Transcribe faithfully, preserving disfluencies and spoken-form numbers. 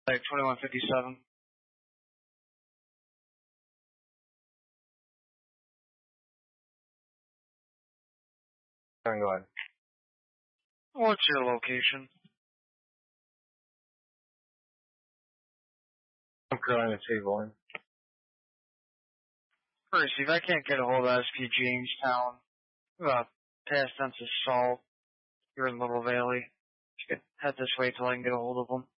Like twenty-one fifty-seven. Go ahead. What's your location? North Carolina T-Line. First, if I can't get a hold of S P Jamestown, uh, past tense assault, you're in Little Valley. You can head this way till I can get a hold of them.